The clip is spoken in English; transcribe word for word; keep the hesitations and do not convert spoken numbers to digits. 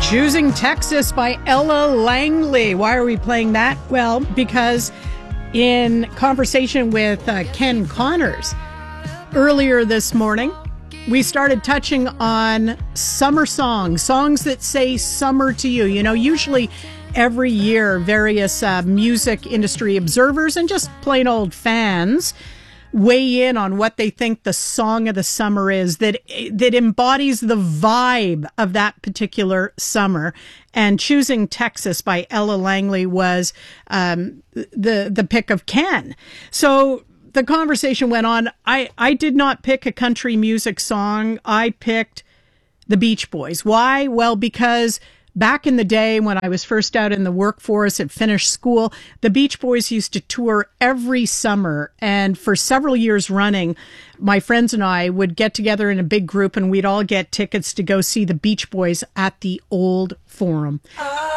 Choosing Texas by Ella Langley. Why are we playing that? Well, because in conversation with uh, Ken Connors earlier this morning, we started touching on summer songs, songs that say summer to you. You know, usually every year, various uh, music industry observers and just plain old fans weigh in on what they think the song of the summer is that that embodies the vibe of that particular summer. And Choosing Texas by Ella Langley was um, the the pick of Ken. So the conversation went on. I, I did not pick a country music song. I picked the Beach Boys. Why? Well, because back in the day when I was first out in the workforce, had finished school, the Beach Boys used to tour every summer. And for several years running, my friends and I would get together in a big group and we'd all get tickets to go see the Beach Boys at the Old Forum.